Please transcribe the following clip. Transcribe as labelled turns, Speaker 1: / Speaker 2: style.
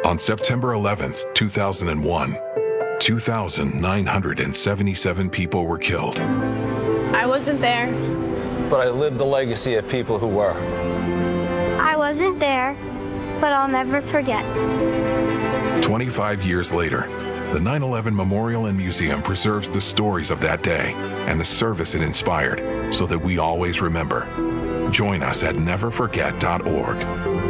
Speaker 1: On September 11th, 2001, 2,977 people were killed.
Speaker 2: I wasn't there.
Speaker 3: But I lived the legacy of people who were.
Speaker 4: I wasn't there, but I'll never forget.
Speaker 1: 25 years later, the 9/11 Memorial and Museum preserves the stories of that day and the service it inspired so that we always remember. Join us at neverforget.org.